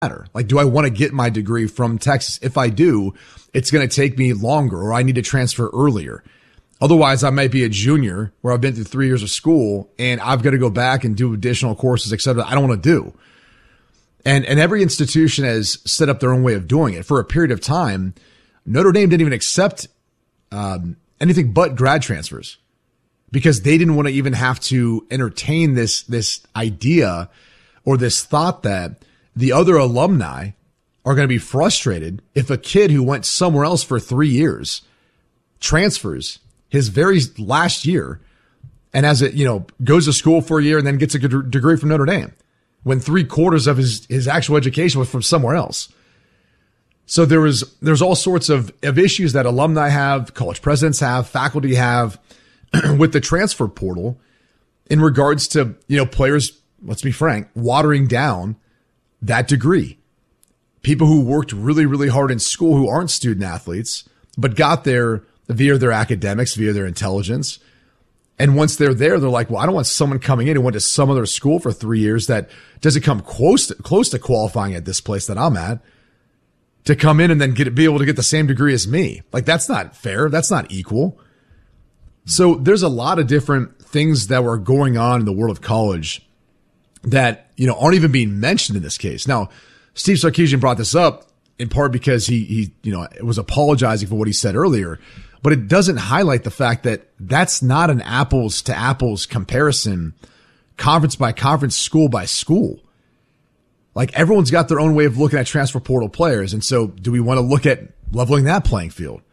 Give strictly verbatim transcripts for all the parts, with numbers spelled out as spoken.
matter? Like, do I want to get my degree from Texas? If I do, it's going to take me longer, or I need to transfer earlier. Otherwise, I might be a junior where I've been through three years of school and I've got to go back and do additional courses, et cetera. I don't want to do. And, and every institution has set up their own way of doing it. For a period of time, Notre Dame didn't even accept um, anything but grad transfers because they didn't want to even have to entertain this, this idea or this thought that the other alumni are going to be frustrated if a kid who went somewhere else for three years transfers his very last year and as it, you know, goes to school for a year and then gets a degree from Notre Dame when three quarters of his, his actual education was from somewhere else. So there was, there's all sorts of, of issues that alumni have, college presidents have, faculty have with the transfer portal in regards to, you know, players, let's be frank, watering down that degree. People who worked really, really hard in school who aren't student athletes, but got there via their academics, via their intelligence. And once they're there, they're like, well, I don't want someone coming in who went to some other school for three years that doesn't come close to, close to qualifying at this place that I'm at to come in and then get be able to get the same degree as me. Like, that's not fair. That's not equal. So there's a lot of different things that were going on in the world of college that, you know, aren't even being mentioned in this case. Now, Steve Sarkisian brought this up in part because he, he, you know, was apologizing for what he said earlier, but it doesn't highlight the fact that that's not an apples to apples comparison, conference by conference, school by school. Like, everyone's got their own way of looking at transfer portal players. And so do we want to look at leveling that playing field?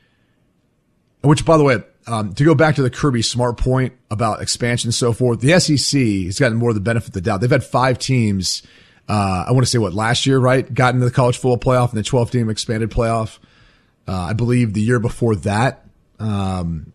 Which, by the way, um, to go back to the Kirby Smart point about expansion and so forth, the S E C has gotten more of the benefit of the doubt. They've had five teams, uh, I want to say what, last year, right? Got into the college football playoff and the twelve team expanded playoff. Uh, I believe the year before that, um,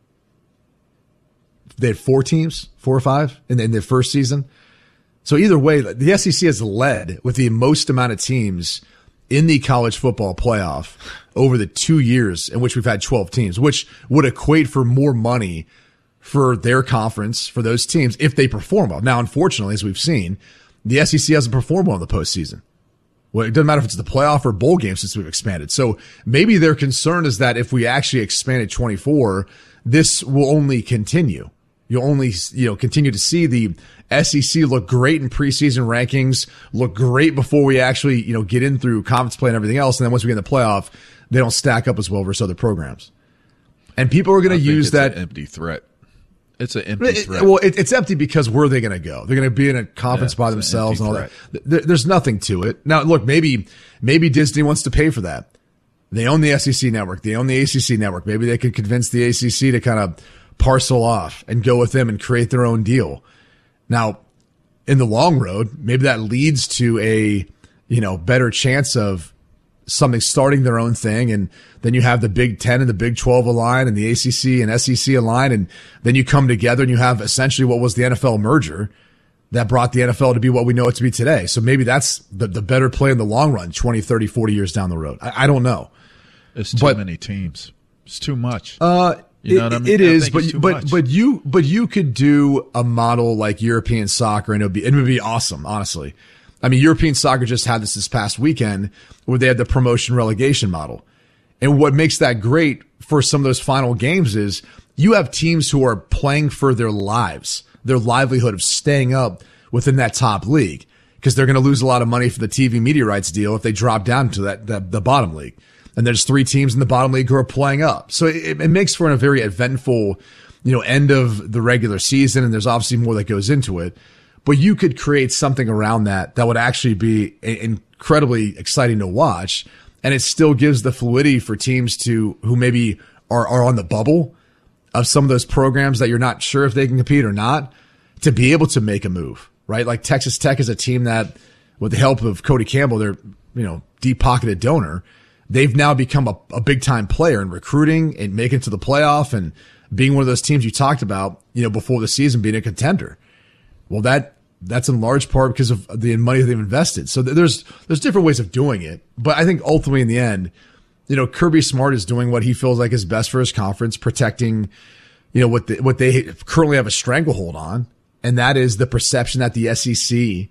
they had four teams, four or five in, in their first season. So either way, the S E C has led with the most amount of teams in the college football playoff over the two years in which we've had twelve teams, which would equate for more money for their conference, for those teams, if they perform well. Now, unfortunately, as we've seen, the S E C hasn't performed well in the postseason. Well, it doesn't matter if it's the playoff or bowl game since we've expanded. So maybe their concern is that if we actually expanded twenty-four, this will only continue. You'll only, you know, continue to see the S E C look great in preseason rankings, look great before we actually, you know, get in through conference play and everything else. And then once we get in the playoff, they don't stack up as well versus other programs. And people are going to use it's that an empty threat. It's an empty it, threat. Well, it, it's empty because where are they going to go? They're going to be in a conference Yeah, by it's an themselves and all empty that. There, there's nothing to it. Now, look, maybe, maybe Disney wants to pay for that. They own the S E C network. They own the A C C network. Maybe they could convince the A C C to kind of parcel off and go with them and create their own deal. Now, in the long road, maybe that leads to a, you know, better chance of something starting their own thing. And then you have the Big Ten and the Big twelve align and the A C C and S E C align. And then you come together and you have essentially what was the N F L merger that brought the N F L to be what we know it to be today. So maybe that's the, the better play in the long run, twenty, thirty, forty years down the road. I, I don't know. It's too but, many teams. It's too much. Uh, You know it, what I mean? It I is, think but it's too but much. but you but you could do a model like European soccer, and it would be it would be awesome. Honestly, I mean, European soccer just had this this past weekend where they had the promotion relegation model, and what makes that great for some of those final games is you have teams who are playing for their lives, their livelihood of staying up within that top league because they're going to lose a lot of money for the T V media rights deal if they drop down to that, that the bottom league. And there's three teams in the bottom league who are playing up. So it, it makes for a very eventful, you know, end of the regular season. And there's obviously more that goes into it, but you could create something around that that would actually be incredibly exciting to watch. And it still gives the fluidity for teams to, who maybe are, are on the bubble of some of those programs that you're not sure if they can compete or not, to be able to make a move, right? Like Texas Tech is a team that, with the help of Cody Campbell, their, you know, deep pocketed donor, they've now become a, a big time player in recruiting and making it to the playoff and being one of those teams you talked about, you know, before the season being a contender. Well, that, that's in large part because of the money they've invested. So there's, there's different ways of doing it. But I think ultimately in the end, you know, Kirby Smart is doing what he feels like is best for his conference, protecting, you know, what the, what they currently have a stranglehold on. And that is the perception that the S E C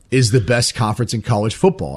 is the best conference in college football.